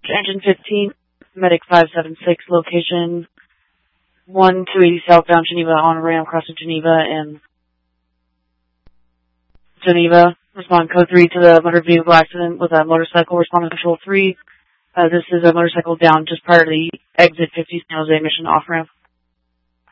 Engine 15, Medic 576, location 1280 southbound Geneva on ramp crossing Geneva and Geneva. Respond code 3 to the motor vehicle accident with a motorcycle. Respond to control 3. This is a motorcycle down just prior to the exit 50 San Jose mission off ramp.